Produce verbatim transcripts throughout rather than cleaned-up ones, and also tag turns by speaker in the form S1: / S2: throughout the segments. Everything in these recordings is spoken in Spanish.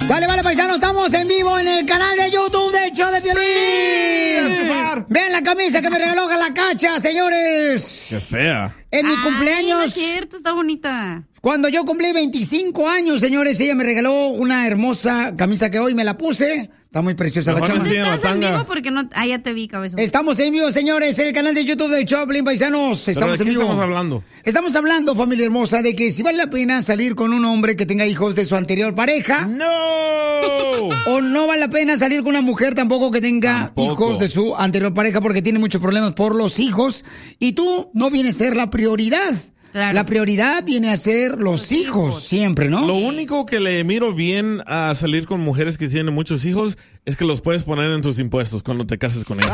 S1: Sale, vale, paisano, estamos en vivo en el canal de YouTube de Show de Piolín. Sí, vean la camisa que me regaló la Cacha, señores.
S2: Qué fea.
S1: En mi
S3: Ay,
S1: cumpleaños.
S3: no es cierto, está bonita.
S1: Cuando yo cumplí veinticinco años, señores, ella me regaló una hermosa camisa que hoy me la puse. Está muy preciosa la chama.
S3: ¿Estás en vivo? Porque no... Ah, ya te vi, cabezón.
S1: Estamos en vivo, señores, en el canal de YouTube de Choplin, paisanos. Estamos
S2: ¿Pero de
S1: en
S2: qué
S1: vivo.
S2: estamos hablando?
S1: Estamos hablando, familia hermosa, de que si vale la pena salir con un hombre que tenga hijos de su anterior pareja.
S2: ¡No!
S1: O no vale la pena salir con una mujer tampoco que tenga
S2: Tampoco.
S1: hijos de su anterior pareja porque tiene muchos problemas por los hijos. Y tú no vienes a ser la prioridad.
S3: Claro.
S1: La prioridad viene a ser los, los hijos, hijos, siempre, ¿no?
S2: Lo único que le miro bien a salir con mujeres que tienen muchos hijos es que los puedes poner en tus impuestos cuando te cases con ellas.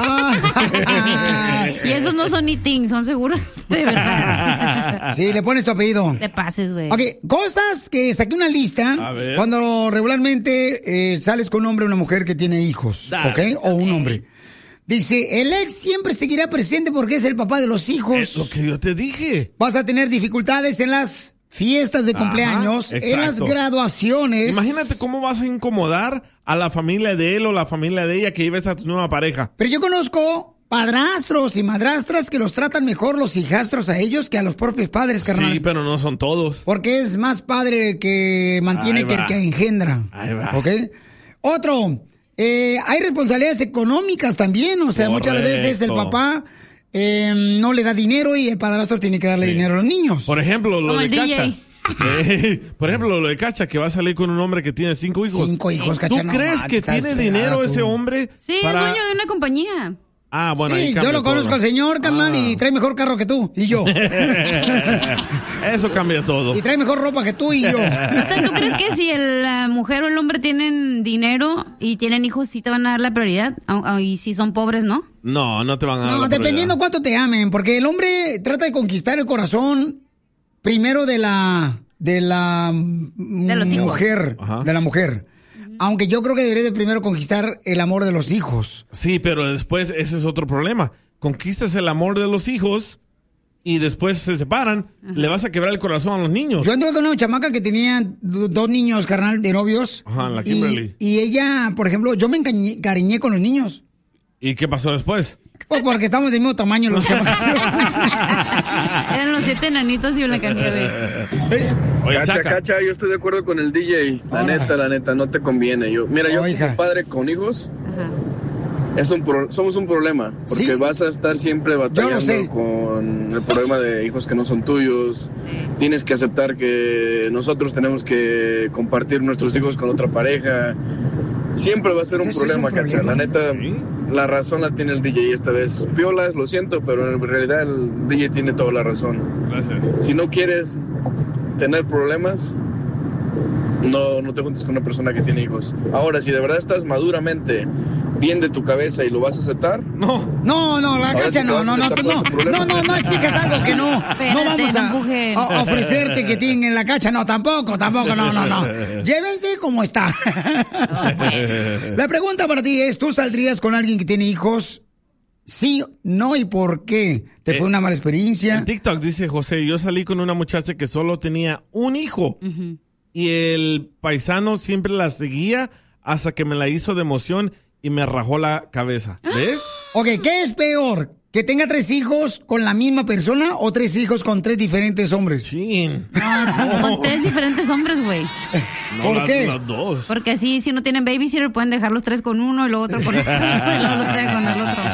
S1: Ah,
S3: y esos no son eating, son seguros de verdad.
S1: Sí, le pones tu apellido.
S3: Te pases, güey.
S1: Ok, cosas que saqué una lista cuando regularmente eh, sales con un hombre o una mujer que tiene hijos, Dale. ¿ok? O un hombre. Dice, el ex siempre seguirá presente porque es el papá de los hijos.
S2: Es lo que yo te dije.
S1: Vas a tener dificultades en las fiestas de cumpleaños, Ajá, en las graduaciones.
S2: Imagínate cómo vas a incomodar a la familia de él o la familia de ella que lleves a tu nueva pareja.
S1: Pero yo conozco padrastros y madrastras que los tratan mejor los hijastros a ellos que a los propios padres, carnal.
S2: Sí, pero no son todos.
S1: Porque es más padre el que mantiene que el que engendra.
S2: Ahí va.
S1: ¿Ok? Otro... Eh, hay responsabilidades económicas también, o sea, Correcto. Muchas veces el papá eh, no le da dinero y el padrastro tiene que darle sí. dinero a los niños.
S2: Por ejemplo, lo
S3: Como
S2: de
S3: el
S2: Cacha.
S3: D J.
S2: Eh, por ejemplo, lo de Cacha, que va a salir con un hombre que tiene cinco hijos.
S1: Cinco hijos, Cacha.
S2: ¿Tú
S1: no,
S2: crees
S1: man,
S2: que tiene dinero tú. ese hombre?
S3: Sí, para... es dueño de una compañía.
S2: Ah, bueno,
S1: sí,
S2: ahí
S1: yo lo
S2: todo.
S1: conozco al señor, carnal, ah. y trae mejor carro que tú y yo.
S2: Eso cambia todo.
S1: Y trae mejor ropa que tú y yo.
S3: O sea, ¿tú crees que si el, la mujer o el hombre tienen dinero y tienen hijos, sí te van a dar la prioridad? Y si son pobres, ¿no?
S2: No, no te van a dar
S1: No,
S2: la
S1: dependiendo
S2: prioridad.
S1: cuánto te amen, porque el hombre trata de conquistar el corazón primero de la de la
S3: de los
S1: mujer,
S2: Ajá.
S1: de la mujer. Aunque yo creo que debería de primero conquistar el amor de los hijos.
S2: Sí, pero después ese es otro problema. Conquistas el amor de los hijos y después se separan, Ajá. le vas a quebrar el corazón a los niños.
S1: Yo anduve con una chamaca que tenía dos niños, carnal, de novios.
S2: Ajá, la Kimberly.
S1: Y, y ella, por ejemplo, yo me encariñé con los niños.
S2: ¿Y qué pasó después?
S1: Pues porque estamos del mismo tamaño los chamacos.
S3: Eran los siete enanitos y una Blancanieves.
S4: Oye, cacha, Chaca. cacha, yo estoy de acuerdo con el D J. La Hola. neta, la neta, no te conviene. Yo, mira, yo oh, como padre con hijos, Ajá. Es un pro, somos un problema. Porque ¿Sí? vas a estar siempre batallando con el problema de hijos que no son tuyos. Sí. Tienes que aceptar que nosotros tenemos que compartir nuestros hijos con otra pareja. Siempre va a ser un problema, es un cacha. Problema. La neta, ¿Sí? la razón la tiene el D J esta vez. Piolas, lo siento, pero en realidad el D J tiene toda la razón.
S2: Gracias.
S4: Si no quieres tener problemas, no, no te juntes con una persona que tiene hijos. Ahora, si de verdad estás maduramente bien de tu cabeza y lo vas a aceptar.
S1: No, no, no, la cacha no, no, no, no, no, no, no exijas algo que no, no vamos a, a ofrecerte que tienen en la cacha, no, tampoco, tampoco, no, no, no. Llévense como está. La pregunta para ti es, ¿tú saldrías con alguien que tiene hijos? Sí, no, ¿y por qué? ¿Te eh, fue una mala experiencia?
S2: En TikTok dice José, yo salí con una muchacha que solo tenía un hijo. Uh-huh. Y el paisano siempre la seguía hasta que me la hizo de emoción y me rajó la cabeza. ¿Ves?
S1: Ok, ¿qué es peor? ¿Que tenga tres hijos con la misma persona o tres hijos con tres diferentes hombres?
S2: Sí.
S3: No, con tres diferentes hombres, güey.
S2: No,
S1: ¿Por
S2: las,
S1: qué?
S2: Las dos.
S3: Porque así, si no tienen babysitter, pueden dejar los tres con uno y luego otro con otro y luego los tres con el otro.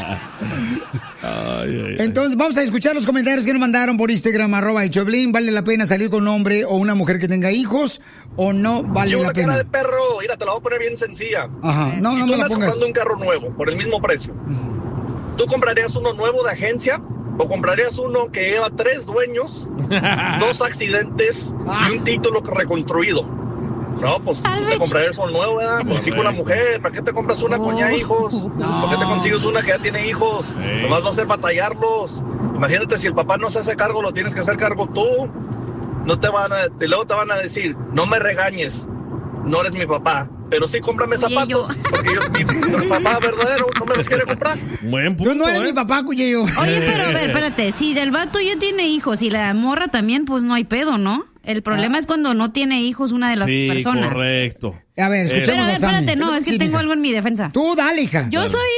S2: Ay, ay, ay.
S1: Entonces, vamos a escuchar los comentarios que nos mandaron por Instagram, arroba el Choplin. ¿Vale la pena salir con un hombre o una mujer que tenga hijos o no vale
S5: Yo
S1: la pena?
S5: Cara de perro, mira, te la voy a poner bien sencilla.
S1: Ajá, no,
S5: si
S1: no
S5: tú
S1: me la
S5: andas
S1: pongas.
S5: comprando un carro nuevo por el mismo precio, uh-huh. ¿tú comprarías uno nuevo de agencia o comprarías uno que lleva tres dueños, dos accidentes y un título reconstruido? No, pues te comprarías uno nuevo, ¿verdad? Pues sí, con la mujer. ¿Para qué te compras una con ya hijos? No. ¿Por qué te consigues una que ya tiene hijos? Sí. Nomás va a ser batallarlos. Imagínate, si el papá no se hace cargo, lo tienes que hacer cargo tú. No te van a... Y luego te van a decir, no me regañes, no eres mi papá. Pero sí, cómprame zapatos, porque yo, mi, mi papá verdadero no me los quiere comprar.
S2: Buen punto,
S1: Tú no eres
S2: ¿eh?
S1: mi papá, Cuyello.
S3: Oye, pero a ver, espérate, si el vato ya tiene hijos y la morra también, pues no hay pedo, ¿no? El problema ah. es cuando no tiene hijos una de las
S2: sí,
S3: personas.
S2: Sí, correcto.
S1: A ver, escuchemos
S3: Pero a ver,
S1: a Sammy.
S3: espérate, no, es que sí, tengo mija. algo en mi defensa.
S1: Tú dale, hija.
S3: Yo
S1: dale.
S3: soy